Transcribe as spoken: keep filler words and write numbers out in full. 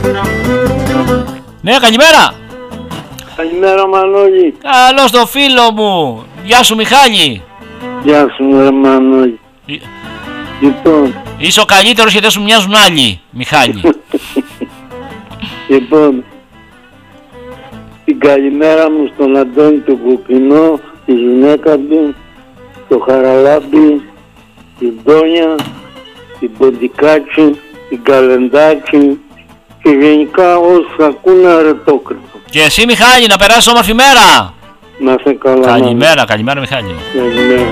Ναι, καλημέρα. Καλημέρα Μανώλη. Καλώς το φίλο μου. Γεια σου Μιχάλη. Γεια σου ρε Μανώλη. Εί- Λοιπόν, Είσαι ο καλύτερος γιατί δεν σου μοιάζουν άλλοι, Μιχάλη. λοιπόν, την καλημέρα μου στον Αντώνη τον Κουκκινό, τη γυναίκα του, το Χαραλάμπη, την Τόνια, την Ποντικάκη, την Καλεντάκη και γενικά όσοι ακούνε Αρετόκριτο. Και εσύ Μιχάλη, να περάσεις όμορφη μέρα. Να σε καλά. Καλημέρα, καλημέρα Μιχάλη. Καλημέρα.